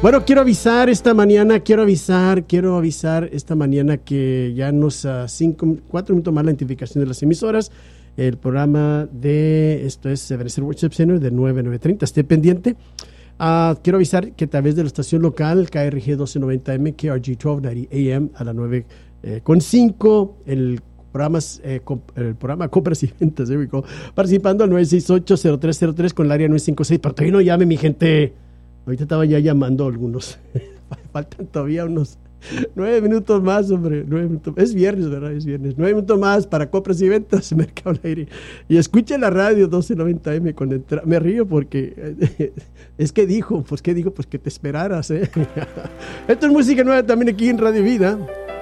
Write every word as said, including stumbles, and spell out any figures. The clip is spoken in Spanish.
Bueno, quiero avisar esta mañana, quiero avisar, quiero avisar esta mañana que ya nos a cinco, cuatro minutos más la identificación de las emisoras. El programa de, esto es Ebenezer Worship Center de nueve a nueve treinta, esté pendiente. Uh, quiero avisar que a través de la estación local K R G doce noventa M, K R G doce noventa A M a las nueve con cinco, el programa, eh, el programa Compras y Ventas, there we go, participando al nueve seis ocho, cero tres cero tres con el área nueve cinco seis, pero todavía no llame mi gente. Ahorita estaba ya llamando a algunos. Faltan todavía unos nueve minutos más, hombre. Nueve minutos. Es viernes, ¿verdad? Es viernes. Nueve minutos más para compras y ventas, Mercado al Aire. Y escuche la radio doce noventa M. Con entra- Me río porque es que dijo, pues ¿qué dijo? Pues que te esperaras, ¿eh? Esto es música nueva también aquí en Radio Vida.